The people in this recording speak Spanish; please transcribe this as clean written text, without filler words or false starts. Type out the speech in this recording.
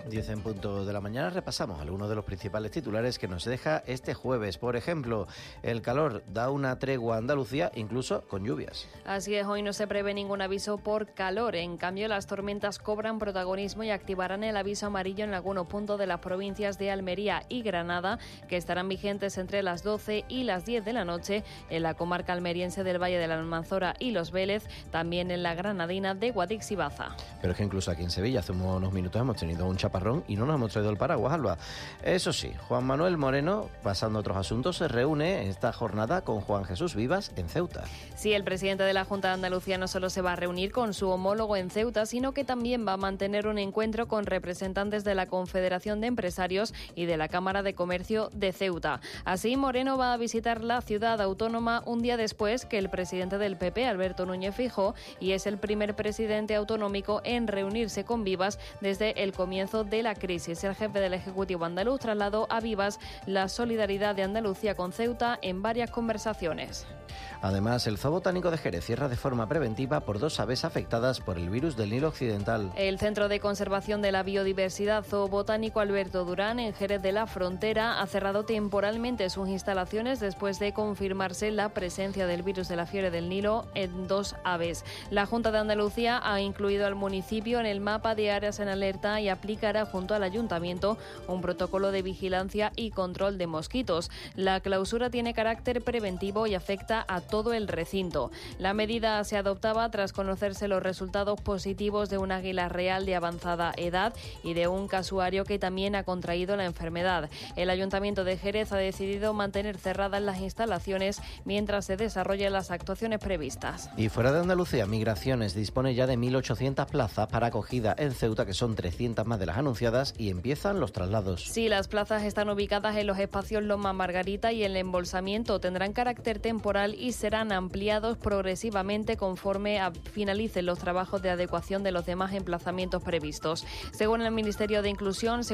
10 en punto de la mañana repasamos algunos de los principales titulares que nos deja este jueves. Por ejemplo, el calor da una tregua a Andalucía, incluso con lluvias. Así es, hoy no se prevé ningún aviso por calor. En cambio, las tormentas cobran protagonismo y activarán el aviso amarillo en algunos puntos de las provincias de Almería y Granada, que estarán vigentes entre las 12 y las 10 de la noche en la comarca almeriense del Valle de la Almanzora y Los Vélez, también en la granadina de Guadix y Baza. Pero es que incluso aquí en Sevilla hace unos minutos hemos tenido un chaparrón y no nos hemos traído el paraguas, Alba. Eso sí, Juan Manuel Moreno, pasando a otros asuntos, se reúne en esta jornada con Juan Jesús Vivas en Ceuta. Sí, el presidente de la Junta de Andalucía no solo se va a reunir con su homólogo en Ceuta, sino que también va a mantener un encuentro con representantes de la Confederación de Empresarios y de la Cámara de Comercio de Ceuta. Así, Moreno va a visitar la ciudad autónoma un día después que el presidente del PP, Alberto Núñez Feijóo, y es el primer presidente autonómico en reunirse con Vivas desde el comienzo de la crisis. El jefe del Ejecutivo andaluz trasladó a Vivas la solidaridad de Andalucía con Ceuta en varias conversaciones. Además, el Zoo Botánico de Jerez cierra de forma preventiva por 2 aves afectadas por el virus del Nilo Occidental. El Centro de Conservación de la Biodiversidad Zoo Botánico Alberto Durán, en Jerez de la Frontera, ha cerrado temporalmente sus instalaciones después de confirmarse la presencia del virus de la fiebre del Nilo en 2 aves. La Junta de Andalucía ha incluido al municipio en el mapa de áreas en alerta y aplicará junto al Ayuntamiento un protocolo de vigilancia y control de mosquitos. La clausura tiene carácter preventivo y afecta a todo el recinto. La medida se adoptaba tras conocerse los resultados positivos de un águila real de avanzada edad y de un casuario que también ha contraído la enfermedad. El Ayuntamiento de Jerez ha decidido mantener cerradas las instalaciones mientras se desarrollan las actuaciones previstas. Y fuera de Andalucía, Migraciones dispone ya de 1.800 plazas para acogida en Ceuta, que son 300 más de las anunciadas, y empiezan los traslados. Sí, las plazas están ubicadas en los espacios Loma Margarita y el embolsamiento tendrán carácter temporal y serán ampliados progresivamente conforme finalicen los trabajos de adecuación de los demás emplazamientos previstos. Según el Ministerio de Inclusión,